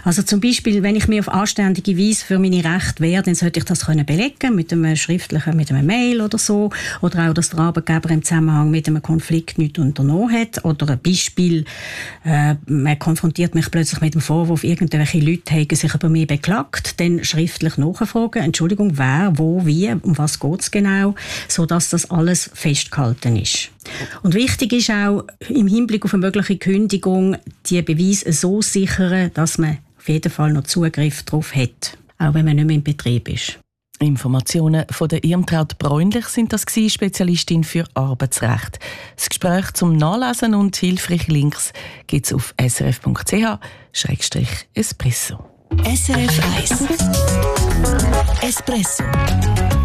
Also zum Beispiel, wenn ich mich auf anständige Weise für meine Rechte wehre, dann sollte ich das können belegen mit einem schriftlichen, mit einem Mail oder so. Oder auch, dass der Arbeitgeber im Zusammenhang mit einem Konflikt nichts unternommen hat. Oder ein Beispiel, man konfrontiert mich plötzlich mit dem Vorwurf, irgendwelche Leute haben sich über mich beklagt. Dann schriftlich nachfragen, Entschuldigung, wer, wo, wie, um was geht es genau, sodass das alles festgehalten ist. Und wichtig ist auch, im Hinblick auf eine mögliche Kündigung, die Beweise so sichern, dass man auf jeden Fall noch Zugriff darauf hat, auch wenn man nicht mehr im Betrieb ist. Informationen von der Irmtraut Bräunlich sind das gewesen, Spezialistin für Arbeitsrecht. Das Gespräch zum Nachlesen und hilfreiche Links gibt es auf srf.ch/espresso. SRF 1 Espresso